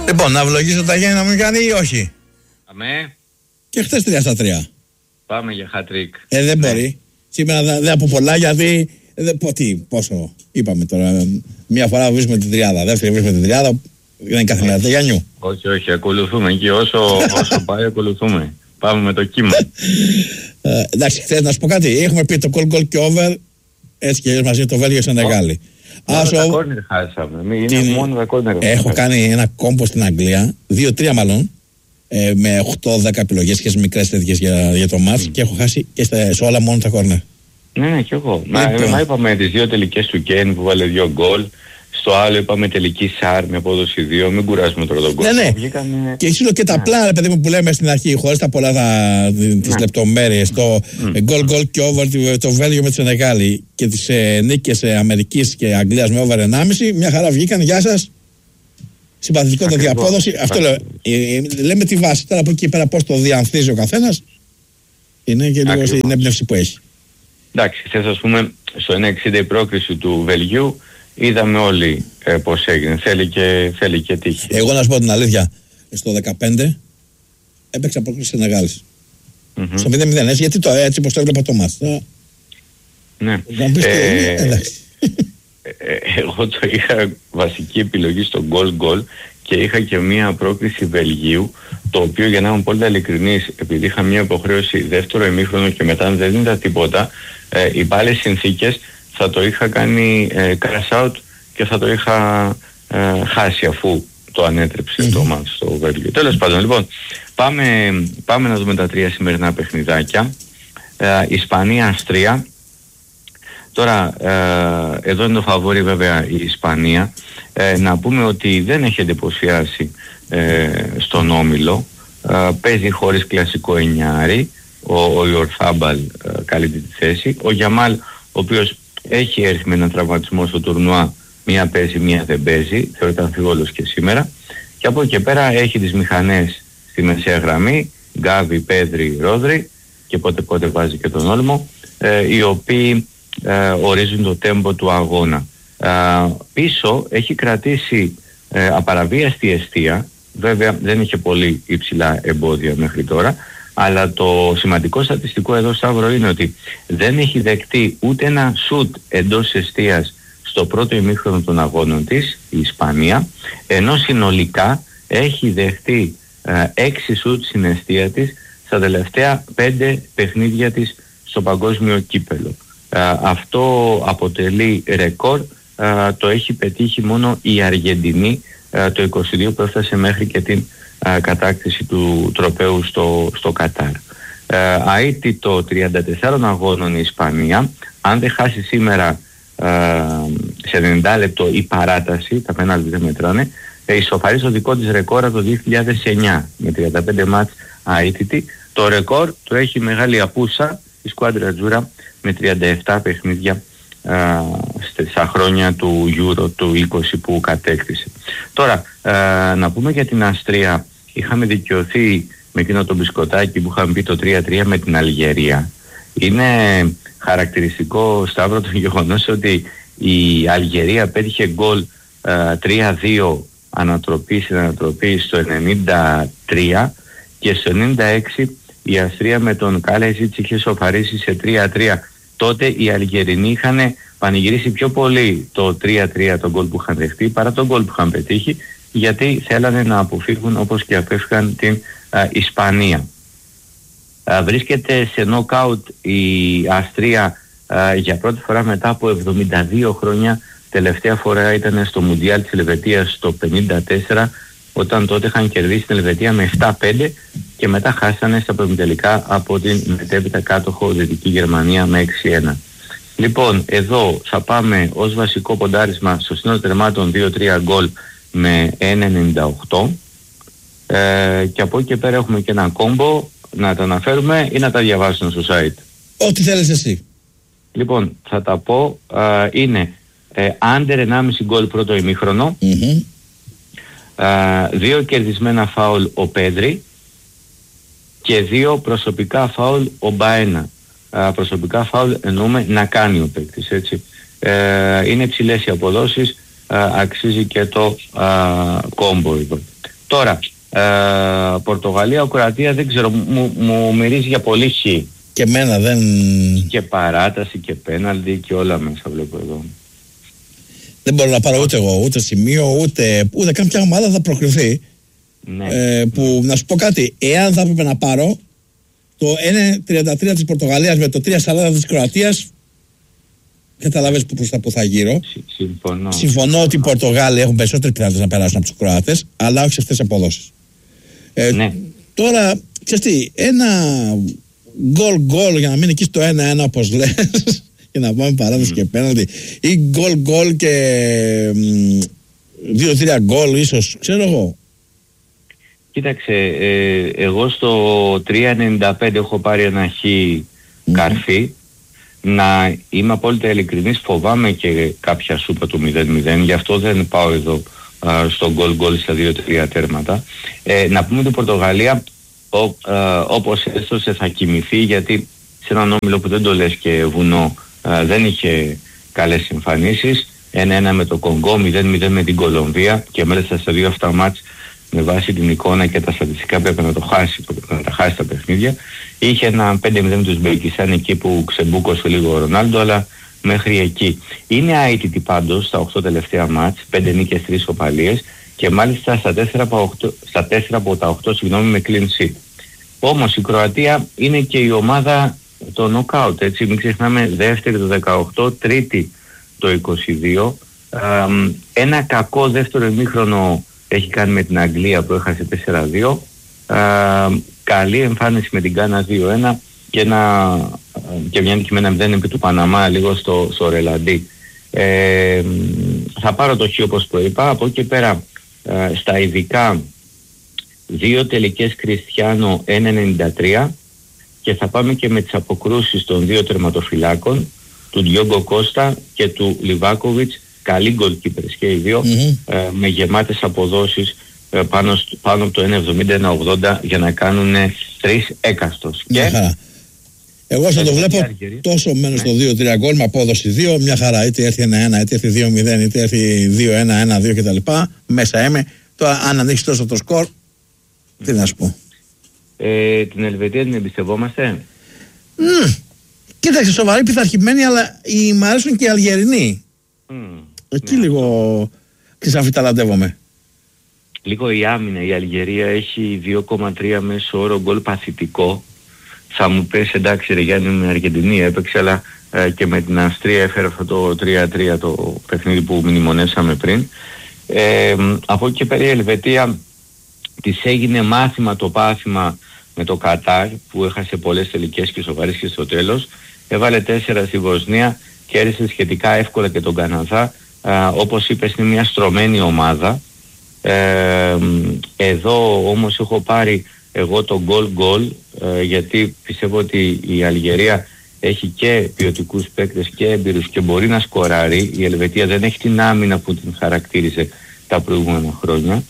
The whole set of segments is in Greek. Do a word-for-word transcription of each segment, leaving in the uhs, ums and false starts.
Λοιπόν, να ευλογήσω τα Γιάννη να μην κάνει ή όχι? Αμέ. Και χτες τρία στα τρία. Πάμε για hat-trick. Ε, δεν ναι. μπορεί. Σήμερα δεν θα πω πολλά γιατί. Δεν, πω, τι, πόσο είπαμε τώρα. Μία φορά βρίσκουμε την τριάδα. Δεύτερη βρίσκουμε την τριάδα. Δεν είναι κάθε μέρα Γιάννιου. Όχι, όχι, ακολουθούμε και όσο, όσο πάει ακολουθούμε. Πάμε με το κύμα. ε, εντάξει, χθες να σου πω κάτι. Έχουμε πει το goal goal και over. Έτσι και μαζί το Βέλγιο σε Νεγάλη. Μόνο τα κόρνερ χάσαμε. Είναι την... μόνο τα κόρνερ. Έχω κάνει ένα κόμπο στην Αγγλία. δύο τρία μάλλον. Ε, με οκτώ δέκα επιλογές και μικρές τέτοιες για, για το μάτς mm. και έχω χάσει και στα, σε όλα μόνο τα κόρνερ. Ναι, ναι, και εγώ. Μα, μα είπαμε τις δύο τελικές του Κέιν που βάλε δύο γκολ. Στο άλλο είπαμε τελική Σάρ με απόδοση δύο. Μην κουράσουμε τώρα τον κόσμο. Ναι, ναι. Βγήκανε... Και εσύ και τα πλάνα, παιδί μου, που λέμε στην αρχή, χωρίς τα πολλά τις λεπτομέρειες. Το γκολ γκολ και over το Βέλγιο με τη Σενεγάλη και τις ε, νίκες ε, Αμερικής και Αγγλίας με over ενάμιση. Μια χαρά βγήκαν. Γεια σας. Συμπαθητικό το διαπόδοση. Αυτό λέω. Ε, λέμε τη βάση. Τώρα από εκεί πέρα πώς το διανθίζει ο καθένας. Είναι και λίγο στην έμπνευση που έχει. Εντάξει, χθες ας πούμε στο ένα εξήντα η πρόκριση του Βελγίου είδαμε όλοι ε, πώς έγινε. Θέλει και, θέλει και τύχη. Εγώ να σου πω την αλήθεια. Στο δεκαπέντε έπαιξα πρόκριση Σενεγάλης. Mm-hmm. Στο μηδέν μηδέν έτσι, γιατί το έτσι πως το έβλεπα το μάτς. Ναι. Να πεις ε, το, εντάξει. Εγώ το είχα βασική επιλογή στο goal goal και είχα και μία πρόκριση Βελγίου, το οποίο για να είμαι πολύ ειλικρινής, επειδή είχα μία υποχρέωση δεύτερο ημίχρονο και μετά δεν είδα τίποτα, ε, υπ' άλλες συνθήκες θα το είχα κάνει ε, crash out και θα το είχα ε, χάσει αφού το ανέτρεψε mm-hmm. το μάτς στο Βέλγιο. Τέλος πάντων, λοιπόν, πάμε, πάμε να δούμε τα τρία σημερινά παιχνιδάκια. Ε, Ισπανία-Αυστρία. Τώρα, ε, εδώ είναι το φαβόρι βέβαια η Ισπανία. Ε, να πούμε ότι δεν έχει εντυπωσιάσει ε, στον όμιλο. Ε, παίζει χωρίς κλασικό εννιάρι. Ο, ο Ιορθάμπαλ ε, καλύπτει τη θέση. Ο Γιαμάλ, ο οποίος έχει έρθει με έναν τραυματισμό στο τουρνουά, μία παίζει, μία δεν παίζει. Θεωρείται αμφιβόλος και σήμερα. Και από εκεί και πέρα έχει τις μηχανές στη μεσαία γραμμή. Γκάβι, Πέδρη, Ρόδρυ και πότε πότε βάζει και τον Όλμο. Ε, οι οποίοι Ε, ορίζουν το τέμπο του αγώνα. Ε, πίσω έχει κρατήσει ε, απαραβίαστη εστία. Βέβαια δεν είχε πολύ υψηλά εμπόδια μέχρι τώρα, αλλά το σημαντικό στατιστικό εδώ, Σταύρο, είναι ότι δεν έχει δεκτεί ούτε ένα σουτ εντός εστίας στο πρώτο ημίχρονο των αγώνων της, η Ισπανία, ενώ συνολικά έχει δεχτεί ε, έξι σουτ στην εστία της στα τελευταία πέντε παιχνίδια της στο παγκόσμιο κύπελο. Uh, αυτό αποτελεί ρεκόρ, uh, το έχει πετύχει μόνο η Αργεντινή uh, το είκοσι δύο που έφτασε μέχρι και την uh, κατάκτηση του τροπαίου στο, στο Κατάρ. Uh, αίτητο τριάντα τεσσάρων αγώνων η Ισπανία, αν δεν χάσει σήμερα uh, σε ενενήντα λεπτό η παράταση, τα πέναλτι δεν μετράνε, uh, ισοφαρεί στο δικό της ρεκόρ από το δύο χιλιάδες εννιά με τριάντα πέντε μάτς αίτητη. Το ρεκόρ το έχει μεγάλη απούσα η σκουάντρα Τζούρα με τριάντα επτά παιχνίδια α, στα χρόνια του Euro του είκοσι που κατέκτησε. Τώρα, α, να πούμε για την Αυστρία. Είχαμε δικαιωθεί με εκείνο το μπισκοτάκι που είχαμε πει το τρία τρία με την Αλγερία. Είναι χαρακτηριστικό, Σταύρο, το γεγονός ότι η Αλγερία πέτυχε γκολ τρία δύο ανατροπή στην ανατροπή στο ενενήντα τρία και στο ενενήντα έξι η Αυστρία με τον Κάλεζιτς είχε σοφαρίσει σε τρία τρία. Τότε οι Αλγερινοί είχαν πανηγυρίσει πιο πολύ το τρία τρία τον γκολ που είχαν δεχτεί παρά τον γκολ που είχαν πετύχει, γιατί θέλανε να αποφύγουν όπως και απέφυγαν την α, Ισπανία. Α, βρίσκεται σε νοκάουτ η Αυστρία α, για πρώτη φορά μετά από εβδομήντα δύο χρόνια. Τελευταία φορά ήταν στο Μουντιάλ της Ελβετίας το πενήντα τέσσερα, όταν τότε είχαν κερδίσει την Ελβετία με επτά πέντε και μετά χάσανε στα προημιτελικά από την μετέπειτα κάτοχο Δυτική Γερμανία με έξι ένα. Λοιπόν, εδώ θα πάμε ως βασικό ποντάρισμα στο σύνολο τερμάτων δύο τρία γκολ με ένα ενενήντα οκτώ ε, και από εκεί και πέρα έχουμε και ένα κόμπο, να τα αναφέρουμε ή να τα διαβάσουμε στο site. Ό,τι θέλεις εσύ. Λοιπόν, θα τα πω, ε, είναι ε, under ενάμιση γκολ πρώτο ημίχρονο, mm-hmm. Uh, δύο κερδισμένα φάουλ ο Πέδρη και δύο προσωπικά φάουλ ο Μπαένα. Uh, προσωπικά φάουλ εννοούμε να κάνει ο παίκτης, έτσι. Uh, είναι ψηλές οι αποδόσεις, uh, αξίζει και το uh, κόμπο εδώ. Τώρα, ε, Πορτογαλία, Κροατία δεν ξέρω, μου, μου μυρίζει για πολύ χ. Και εμένα δεν... Και παράταση και πέναλτι και όλα μέσα βλέπω εδώ. Δεν μπορώ να πάρω ούτε εγώ, ούτε σημείο, ούτε, ούτε καν ποια ομάδα θα προκριθεί. Ναι. Ε, που να σου πω κάτι, εάν θα έπρεπε να πάρω το ένα τριάντα τρία της Πορτογαλίας με το τρία σαράντα της Κροατίας, καταλαβαίνεις που προς τα που θα γύρω. Συμφωνώ. Συμφωνώ ότι οι Πορτογάλοι έχουν περισσότερες πιθανότητες να περάσουν από τους Κροάτες, αλλά όχι σε αυτές τις αποδόσεις. Ε, ναι. Τώρα, ξέρεις τι, ένα γκολ γκολ για να μείνει εκεί στο ένα ένα όπως λες, και να πάμε παράδοση mm. και πέναλτι, ή γκολ γκολ και δύο τρία γκολ ίσως, ξέρω εγώ. Κοίταξε, ε, εγώ στο τρία ενενήντα πέντε έχω πάρει ένα χ mm. καρφί. Να είμαι απόλυτα ειλικρινής, φοβάμαι και κάποια σούπα του μηδέν μηδέν, γι' αυτό δεν πάω εδώ α, στο γκολ γκολ στα δύο τρία τέρματα. Ε, να πούμε ότι η Πορτογαλία ο, α, όπως έστωσε θα κοιμηθεί, γιατί σε έναν όμιλο που δεν το λες και βουνό α, δεν είχε καλές εμφανίσεις. ένα ένα με το Κονγκό, μηδέν μηδέν με την Κολομβία, και μάλιστα στα δύο αυτά μάτς με βάση την εικόνα και τα στατιστικά πρέπει να το χάσει, να τα χάσει τα παιχνίδια. Είχε ένα πέντε μηδέν με τους Μπελκισάν εκεί που ξεμπούκωσε λίγο ο Ρονάλντο, αλλά μέχρι εκεί. Είναι αίτητη πάντως στα οκτώ τελευταία μάτς, πέντε νίκες, τρεις ισοπαλίες, και μάλιστα στα τέσσερα από, οκτώ, στα τέσσερα από τα οκτώ, συγγνώμη, με clean sheet. Όμως η Κροατία είναι και η ομάδα το νοκάουτ, έτσι, μην ξεχνάμε, δεύτερη το δεκαοκτώ, τρίτη το είκοσι δύο. Α, ένα κακό δεύτερο ημίχρονο έχει κάνει με την Αγγλία που έχασε τέσσερα δύο. Α, καλή εμφάνιση με την Γκάνα δύο ένα και, ένα, και μια νίκη με ένα μηδέν επί του Παναμά λίγο στο, στο Ρελαντί. Ε, θα πάρω το χ όπως το είπα. Από εκεί πέρα ε, στα ειδικά δύο τελικές Κριστιάνο ένα ενενήντα τρία, και θα πάμε και με τις αποκρούσεις των δύο τερματοφυλάκων, του Ντιόγκο Κώστα και του Λιβάκοβιτς. Καλοί γκολκίπερς και οι δύο, mm-hmm. ε, με γεμάτες αποδόσεις ε, πάνω, πάνω από το ένα εβδομήντα ένα ογδόντα για να κάνουν τρεις έκαστος. Μια και χαρά. Εγώ θα το βλέπω Αργυρία. τόσο μένω ναι. στο δύο τρία γκολ με απόδοση δύο, μια χαρά. Είτε έρθει ένα ένα, είτε έρθει δύο μηδέν, είτε έρθει δύο ένα, ένα δύο κτλ. Μέσα είμαι. Τώρα αν ανοίξει τόσο το σκορ, τι να σου πω. Ε, την Ελβετία την εμπιστευόμαστε? Mm. Κοίταξε, σοβαρή πειθαρχημένη, αλλά οι, μ' αρέσουν και οι Αλγερινοί. Mm. Εκεί ναι, λίγο ξαφιταλαντεύομαι. Λίγο η άμυνα. Η Αλγερία έχει δύο κόμμα τρία μέσο όρο γκολ παθητικό. Θα μου πες εντάξει ρε Γιάννη, με Αργεντινή έπαιξε, αλλά ε, και με την Αυστρία έφερε αυτό το τρία τρία το παιχνίδι που μνημονεύσαμε πριν. Ε, από εκεί και πέρα η Ελβετία της έγινε μάθημα το πάθημα με το Κατάρ που έχασε πολλές τελικές και σοβαρές και στο τέλος. Έβαλε τέσσερα στη Βοσνία, κέρδισε σχετικά εύκολα και τον Καναδά. Α, όπως είπες είναι μια στρωμένη ομάδα. Ε, εδώ όμως έχω πάρει εγώ το goal goal ε, γιατί πιστεύω ότι η Αλγερία έχει και ποιοτικούς παίκτες και έμπειρους και μπορεί να σκοράρει. Η Ελβετία δεν έχει την άμυνα που την χαρακτήριζε τα προηγούμενα χρόνια.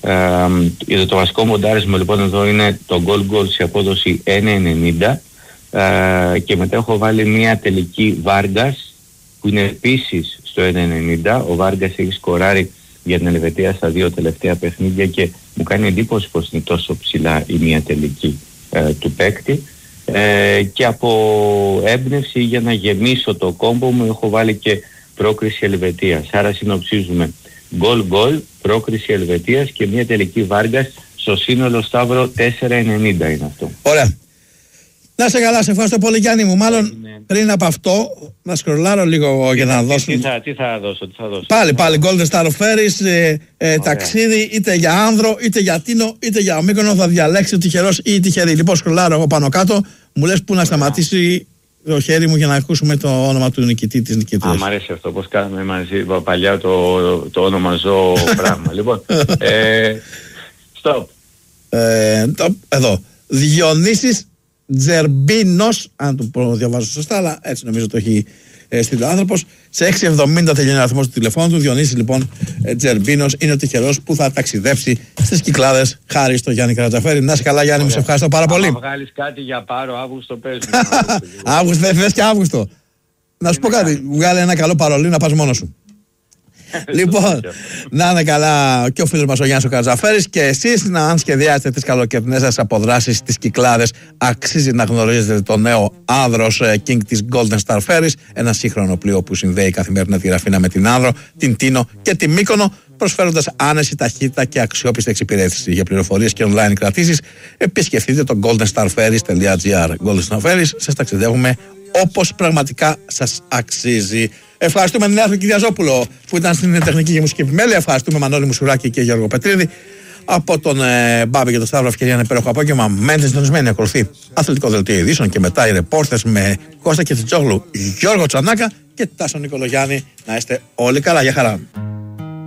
Ε, το βασικό μοντάρισμα λοιπόν εδώ είναι το goal goal σε απόδοση ένα ενενήντα ε, και μετά έχω βάλει μια τελική Βάργκας που είναι επίσης στο ένα ενενήντα. Ο Βάργκας έχει σκοράρει για την Ελβετία στα δύο τελευταία παιχνίδια και μου κάνει εντύπωση πως είναι τόσο ψηλά η μία τελική ε, του παίκτη. Ε, και από έμπνευση για να γεμίσω το κόμπο μου έχω βάλει και πρόκριση Ελβετίας. Άρα συνοψίζουμε γκολ γκολ, πρόκριση Ελβετίας και μια τελική Βάργκας, στο σύνολο Σταύρο τέσσερα ενενήντα είναι αυτό. Ωραία. Να σε καλά, σε ευχαριστώ πολύ Γιάννη μου. Μάλλον είναι... πριν από αυτό να σκρολάρω λίγο για να δώσω. Τι θα, τι θα δώσω, τι θα δώσω. Πάλι, πάλι Golden Star of Ferris, ε, ε, ταξίδι είτε για άνδρο, είτε για Τίνο, είτε για Μύκονο. Θα διαλέξει ο τυχερός ή η τυχερή. Λοιπόν, σκρολάρω εγώ πάνω κάτω. Μου λες που να σταματήσει το χέρι μου για να ακούσουμε το όνομα του νικητή της νικητής. Α, μ' αρέσει αυτό, πώς κάναμε μαζί παλιά το, το όνομα ζώο πράγμα. Λοιπόν, ε, stop. Ε, το, εδώ. Διονύσης Τζερμπίνος, αν το πω, διαβάζω σωστά, αλλά έτσι νομίζω το έχει ε, στείλει ο άνθρωπος. Σε έξι εβδομήντα τελειώνει ο αριθμός του τηλεφώνου του. Διονύσης λοιπόν ε, Τζερμπίνος είναι ο τυχερός που θα ταξιδέψει στις Κυκλάδες χάρη στο Γιάννη Καρατζαφέρη. Να είσαι καλά Γιάννη, μου σε ευχαριστώ πάρα πολύ. Αν βγάλεις κάτι για πάρο Αύγουστο παίζουμε. Αύγουστο, θες και Αύγουστο. Να σου πω κάτι, βγάλε ένα καλό παρολί να πας μόνος σου. Λοιπόν, να είναι καλά και ο φίλος μας ο Γιάννης ο Κατζαφέρης και εσείς να αν σχεδιάσετε τις καλοκαιρινές σας αποδράσεις στις Κυκλάδες, αξίζει να γνωρίζετε το νέο Άνδρος King της Golden Star Ferries, ένα σύγχρονο πλοίο που συνδέει καθημερινά τη Ραφίνα με την Άνδρο, την Τίνο και τη Μύκονο, προσφέροντας άνεση, ταχύτητα και αξιόπιστη εξυπηρέτηση. Για πληροφορίες και online κρατήσεις, επισκεφτείτε το golden star ferries dot gr. Golden Star Ferries, σας ταξιδεύουμε όπως πραγματικά σας αξίζει. Ευχαριστούμε την Νέα Κυριαζόπουλο που ήταν στην τεχνική και μουσική επιμέλεια. Ευχαριστούμε Μανώλη Μουσουράκη και Γιώργο Πετρίδη. Από τον ε, Μπάμπη και τον Σταύρο, ευκαιρία ένα υπέροχο απόγευμα. Μένετε συντονισμένοι. Ακολουθεί αθλητικό δελτίο ειδήσεων και μετά οι ρεπόρτες με Κώστα Κετσιτσόγλου, Γιώργο Τσανάκα και Τάσο Νικολογιάννη. Να είστε όλοι καλά. Γεια χαρά.